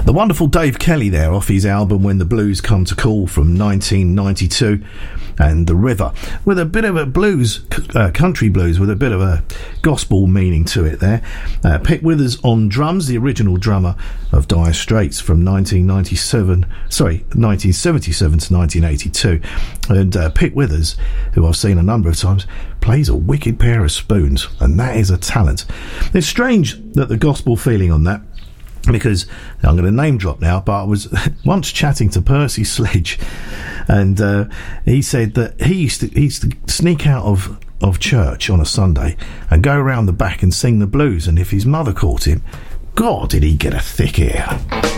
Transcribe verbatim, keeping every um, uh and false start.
The wonderful Dave Kelly there, off his album When the Blues Come to Call from nineteen ninety-two, and The River, with a bit of a blues, uh, country blues, with a bit of a gospel meaning to it there. Uh, Pete Withers on drums, the original drummer of Dire Straits from nineteen ninety-seven, sorry, nineteen seventy-seven to nineteen eighty-two. And uh, Pete Withers, who I've seen a number of times, plays a wicked pair of spoons, and that is a talent. It's strange that the gospel feeling on that, because I'm going to name drop now, but I was once chatting to Percy Sledge, and uh, he said that he used to he used to sneak out of of church on a Sunday and go around the back and sing the blues, and if his mother caught him, God, did he get a thick ear.